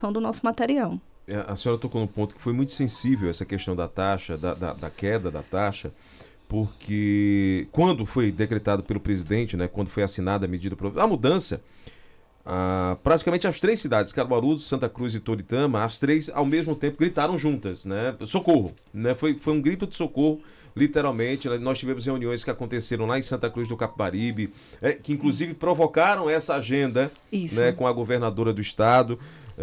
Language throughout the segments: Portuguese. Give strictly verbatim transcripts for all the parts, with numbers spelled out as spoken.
do nosso material. A senhora tocou num ponto que foi muito sensível, essa questão da taxa, da, da, da queda da taxa, porque quando foi decretado pelo presidente, né, quando foi assinada a medida, a mudança, ah, praticamente as três cidades, Caruaru, Santa Cruz e Toritama, as três ao mesmo tempo gritaram juntas, né? Socorro, né? Foi, foi um grito de socorro, literalmente. Nós tivemos reuniões que aconteceram lá em Santa Cruz do Capibaribe, é, que inclusive provocaram essa agenda, né, Isso. com a governadora do estado.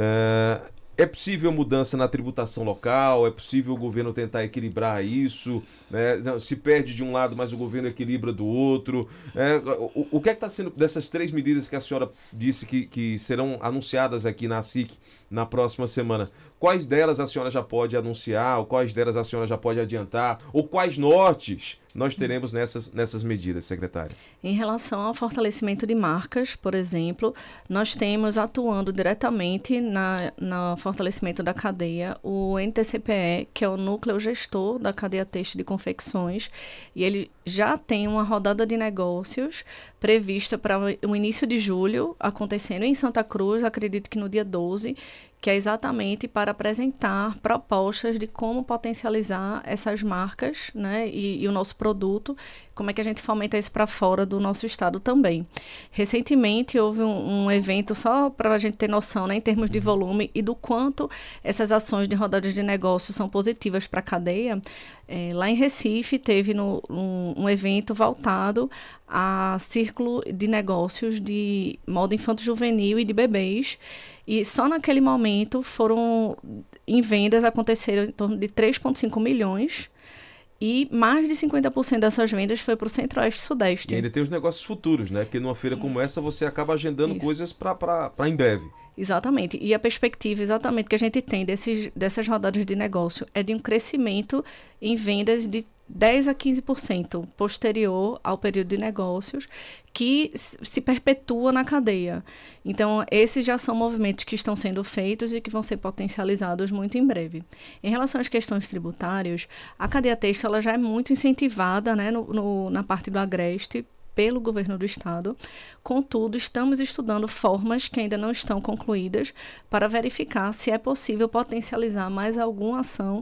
É, é possível mudança na tributação local, é possível o governo tentar equilibrar isso, né? Se perde de um lado, mas o governo equilibra do outro. É, o, o que é que está sendo dessas três medidas que a senhora disse que, que serão anunciadas aqui na S I C na próxima semana? Quais delas a senhora já pode anunciar, ou quais delas a senhora já pode adiantar, ou quais nortes nós teremos nessas, nessas medidas, secretária? Em relação ao fortalecimento de marcas, por exemplo, nós temos atuando diretamente na, no fortalecimento da cadeia o N T C P E, que é o núcleo gestor da cadeia têxtil de confecções, e ele já tem uma rodada de negócios prevista para o início de julho, acontecendo em Santa Cruz, acredito que no dia doze, que é exatamente para apresentar propostas de como potencializar essas marcas, né, e, e o nosso produto, como é que a gente fomenta isso para fora do nosso estado também. Recentemente houve um, um evento, só para a gente ter noção, né, em termos de volume e do quanto essas ações de rodadas de negócio são positivas para a cadeia. É, lá em Recife teve no, um, um evento voltado a círculo de negócios de moda infanto-juvenil e de bebês. E só naquele momento foram, em vendas, aconteceram em torno de três vírgula cinco milhões e mais de cinquenta por cento dessas vendas foi para o Centro-Oeste e Sudeste. E ainda tem os negócios futuros, né? Porque numa feira como essa você acaba agendando Isso. coisas para em breve. Exatamente. E a perspectiva exatamente que a gente tem desses, dessas rodadas de negócio é de um crescimento em vendas de dez a quinze por cento posterior ao período de negócios que se perpetua na cadeia. Então, esses já são movimentos que estão sendo feitos e que vão ser potencializados muito em breve. Em relação às questões tributárias, a cadeia têxtil ela já é muito incentivada, né, no, no, na parte do Agreste pelo governo do estado. Contudo, estamos estudando formas que ainda não estão concluídas para verificar se é possível potencializar mais alguma ação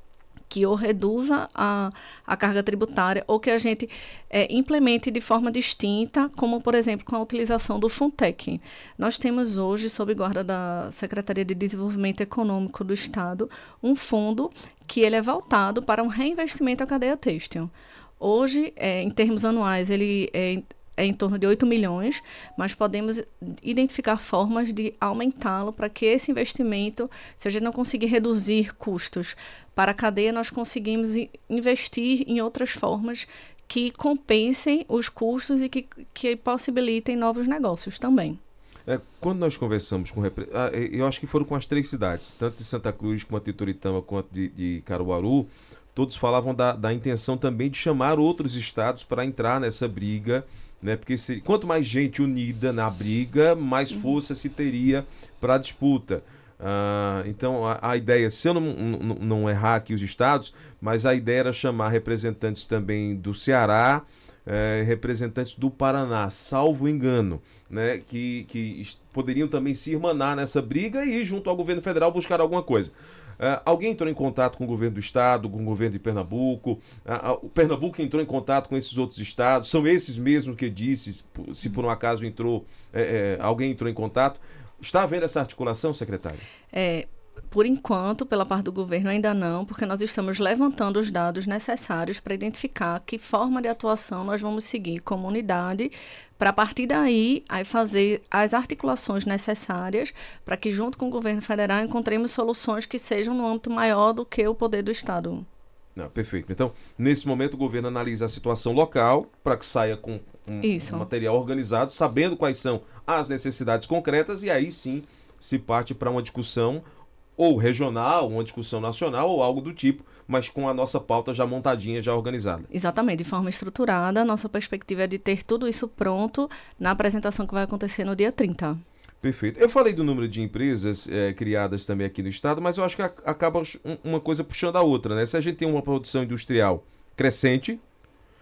que ou reduza a, a carga tributária ou que a gente é, implemente de forma distinta, como, por exemplo, com a utilização do Funtech. Nós temos hoje, sob guarda da Secretaria de Desenvolvimento Econômico do Estado, um fundo que ele é voltado para um reinvestimento à cadeia têxtil. Hoje, é, em termos anuais, ele é é em torno de oito milhões, mas podemos identificar formas de aumentá-lo para que esse investimento, se a gente não conseguir reduzir custos para a cadeia, nós conseguimos investir em outras formas que compensem os custos e que, que possibilitem novos negócios também. É, quando nós conversamos com... Eu acho que foram com as três cidades, tanto de Santa Cruz, quanto de Toritama, quanto de, de Caruaru, todos falavam da, da intenção também de chamar outros estados para entrar nessa briga, né? Porque se, quanto mais gente unida na briga, mais força se teria para a disputa. Ah, então a, a ideia, se eu não, não, não errar aqui os estados, mas a ideia era chamar representantes também do Ceará, eh, representantes do Paraná, salvo engano, né? que, que poderiam também se irmanar nessa briga e ir junto ao governo federal buscar alguma coisa. Uh, alguém entrou em contato com o governo do estado, com o governo de Pernambuco? Uh, uh, o Pernambuco entrou em contato com esses outros estados? São esses mesmos que disse, se por um acaso entrou, é, é, alguém entrou em contato? Está havendo essa articulação, secretário? É, por enquanto, pela parte do governo ainda não, porque nós estamos levantando os dados necessários para identificar que forma de atuação nós vamos seguir como unidade, para a partir daí aí fazer as articulações necessárias para que, junto com o governo federal, encontremos soluções que sejam no âmbito maior do que o poder do Estado. Não, perfeito. Então, nesse momento, o governo analisa a situação local para que saia com um, um material organizado, sabendo quais são as necessidades concretas, e aí sim se parte para uma discussão ou regional, uma discussão nacional ou algo do tipo, mas com a nossa pauta já montadinha, já organizada. Exatamente, de forma estruturada. A nossa perspectiva é de ter tudo isso pronto na apresentação que vai acontecer no dia trinta. Perfeito. Eu falei do número de empresas é, criadas também aqui no estado, mas eu acho que a, acaba uma coisa puxando a outra, né? Se a gente tem uma produção industrial crescente,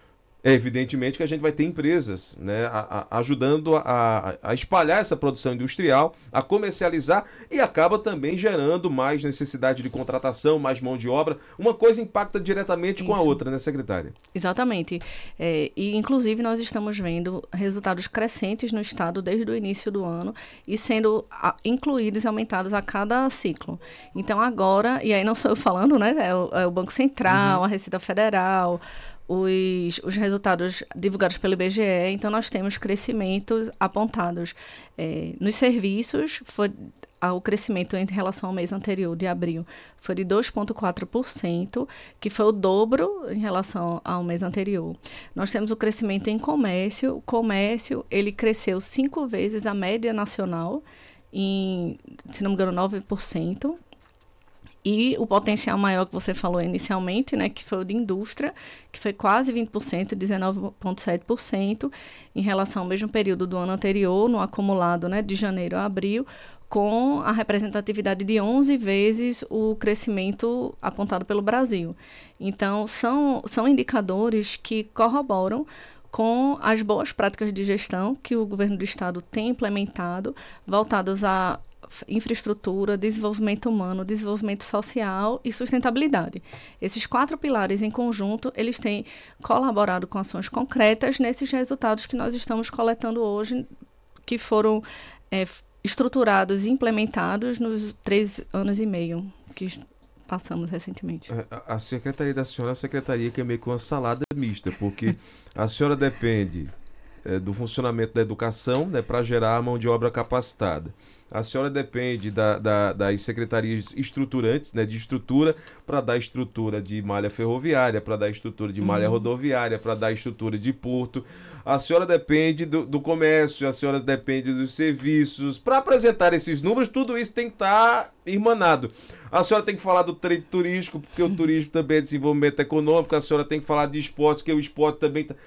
é evidentemente que a gente vai ter empresas, né, a, a, ajudando a, a espalhar essa produção industrial, a comercializar e acaba também gerando mais necessidade de contratação, mais mão de obra. Uma coisa impacta diretamente Isso. com a outra, né, secretária? Exatamente. É, e, inclusive, nós estamos vendo resultados crescentes no Estado desde o início do ano e sendo a, incluídos e aumentados a cada ciclo. Então, agora, e aí não sou eu falando, né, é o, é o Banco Central, uhum. a Receita Federal, Os, os resultados divulgados pelo I B G E, então nós temos crescimentos apontados é, nos serviços, foi, o crescimento em relação ao mês anterior, de abril, foi de dois vírgula quatro por cento, que foi o dobro em relação ao mês anterior. Nós temos o crescimento em comércio, o comércio ele cresceu cinco vezes a média nacional, em, se não me engano, nove por cento. E o potencial maior que você falou inicialmente, né, que foi o de indústria, que foi quase vinte por cento, dezenove vírgula sete por cento, em relação ao mesmo período do ano anterior, no acumulado, né, de janeiro a abril, com a representatividade de onze vezes o crescimento apontado pelo Brasil. Então, são, são indicadores que corroboram com as boas práticas de gestão que o governo do estado tem implementado, voltadas a infraestrutura, desenvolvimento humano, desenvolvimento social e sustentabilidade. Esses quatro pilares em conjunto, eles têm colaborado com ações concretas nesses resultados que nós estamos coletando hoje, que foram é, estruturados e implementados nos três anos e meio que passamos recentemente. A, a secretaria da senhora é a secretaria que é meio que uma salada mista, porque a senhora depende é, do funcionamento da educação, né, para gerar a mão de obra capacitada. A senhora depende da, da, das secretarias estruturantes, né, de estrutura, para dar estrutura de malha ferroviária, para dar estrutura de malha uhum. rodoviária, para dar estrutura de porto. A senhora depende do, do comércio, a senhora depende dos serviços. Para apresentar esses números, tudo isso tem que estar irmanado. A senhora tem que falar do trade turístico, porque o turismo também é desenvolvimento econômico. A senhora tem que falar de esportes, porque o esporte também está...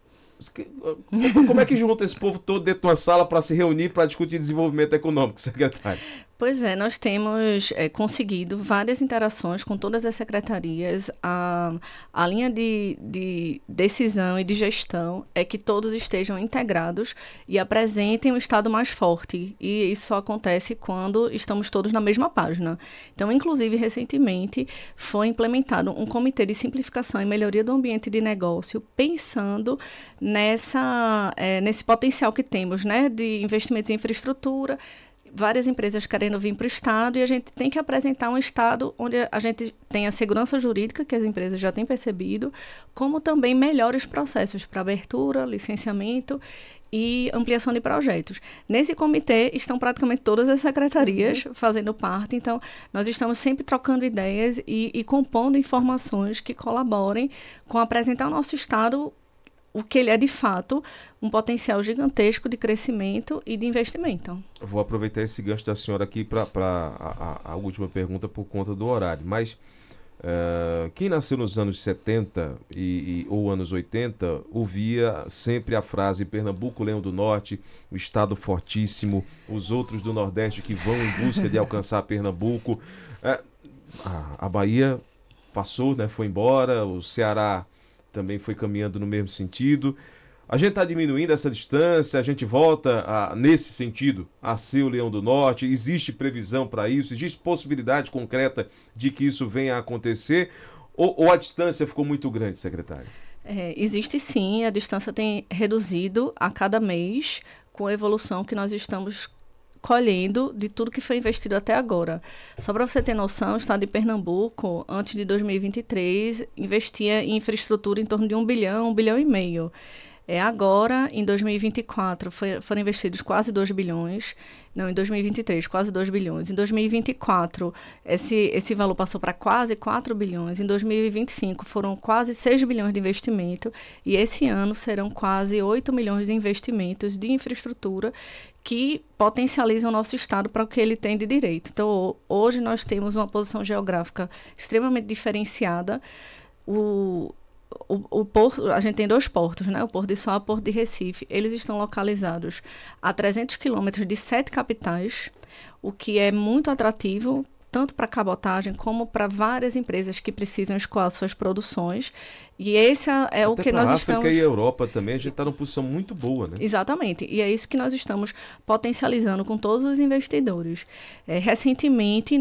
Como é que junta esse povo todo dentro de uma sala para se reunir para discutir desenvolvimento econômico, secretário? Pois é, nós temos é, conseguido várias interações com todas as secretarias. A, a linha de, de decisão e de gestão é que todos estejam integrados e apresentem um Estado mais forte. E isso só acontece quando estamos todos na mesma página. Então, inclusive, recentemente foi implementado um comitê de simplificação e melhoria do ambiente de negócio, pensando nessa, é, nesse potencial que temos, né, de investimentos em infraestrutura, várias empresas querendo vir para o Estado, e a gente tem que apresentar um Estado onde a gente tem a segurança jurídica, que as empresas já têm percebido, como também melhores processos para abertura, licenciamento e ampliação de projetos. Nesse comitê estão praticamente todas as secretarias uhum. fazendo parte, então nós estamos sempre trocando ideias e, e compondo informações que colaborem com apresentar o nosso Estado, o que ele é de fato, um potencial gigantesco de crescimento e de investimento. Vou aproveitar esse gancho da senhora aqui para a, a, a última pergunta por conta do horário, mas uh, quem nasceu nos anos setenta e, e, ou anos oitenta ouvia sempre a frase Pernambuco, Leão do Norte, o estado fortíssimo, os outros do Nordeste que vão em busca de alcançar Pernambuco. Uh, a, a Bahia passou, né, foi embora, o Ceará também foi caminhando no mesmo sentido. A gente está diminuindo essa distância, a gente volta, a, nesse sentido, a ser o Leão do Norte. Existe previsão para isso? Existe possibilidade concreta de que isso venha a acontecer? Ou, ou a distância ficou muito grande, secretário? É, existe sim, a distância tem reduzido a cada mês com a evolução que nós estamos colhendo de tudo que foi investido até agora. Só para você ter noção, o estado de Pernambuco, antes de dois mil e vinte e três, investia em infraestrutura em torno de um bilhão, um bilhão e meio. É, agora, em dois mil e vinte e quatro, foi, foram investidos quase dois bilhões. Não, em dois mil e vinte e três, quase dois bilhões. Em dois mil e vinte e quatro, esse, esse valor passou para quase quatro bilhões. Em dois mil e vinte e cinco, foram quase seis bilhões de investimento. E esse ano serão quase oito milhões de investimentos de infraestrutura que potencializam o nosso estado para o que ele tem de direito. Então, hoje nós temos uma posição geográfica extremamente diferenciada. O O, o porto, a gente tem dois portos, né? O Porto de Sol e o Porto de Recife. Eles estão localizados a trezentos quilômetros de sete capitais, o que é muito atrativo tanto para cabotagem como para várias empresas que precisam escoar suas produções. E esse é, é o que nós África estamos... e Europa também, a gente está numa posição muito boa, né? Exatamente. E é isso que nós estamos potencializando com todos os investidores. É, recentemente,